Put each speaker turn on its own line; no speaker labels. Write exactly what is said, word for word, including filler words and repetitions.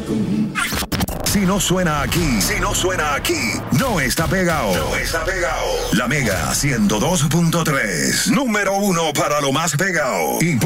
Si no suena aquí, si no suena aquí, no está pegado. No está pegado. La Mega ciento dos punto tres, número uno para lo más pegado.